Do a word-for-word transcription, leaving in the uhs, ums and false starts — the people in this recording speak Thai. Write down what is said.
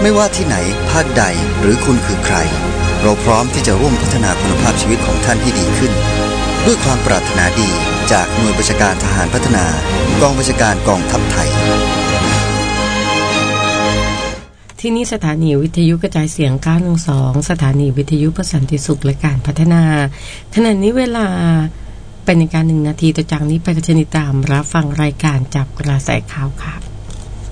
ไม่ว่าที่ไหนภาคใดหรือคุณคือใครเราพร้อมที่จะร่วมพัฒนาคุณภาพชีวิตของท่านให้ดีขึ้นด้วยความปรารถนาดีจากหน่วยบัญชาการทหารพัฒนากองบัญชาการกองทัพไทยที่นี่สถานีวิทยุกระจายเสียงเก้าหนึ่งสองสถานีวิทยุเพื่อสันติสุขและการพัฒนาขณะนี้เวลาเป็นในการหนึ่งนาทีต่อจากนี้ไปก็จะติดตามรับฟังรายการจับกระแสข่าวค่ะ